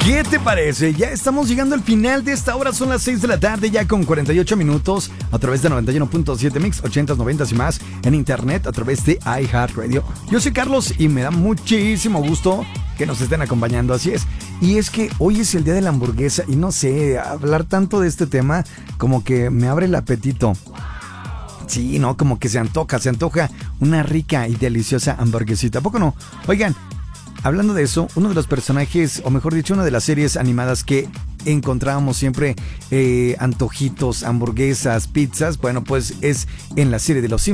¿Qué te parece? Ya estamos llegando al final de esta hora. Son las 6 de la tarde, ya con 48 minutos. A través de 91.7 Mix, 80s, 90s y más. En internet, a través de iHeartRadio. Yo soy Carlos y me da muchísimo gusto que nos estén acompañando. Así es. Y es que hoy es el día de la hamburguesa. Y no sé, hablar tanto de este tema como que me abre el apetito. Sí, no, como que se antoja una rica y deliciosa hamburguesita. ¿A poco no? Oigan, hablando de eso, uno de los personajes, o mejor dicho, una de las series animadas que encontrábamos siempre antojitos, hamburguesas, pizzas, bueno, pues es en la serie de Los Simpsons.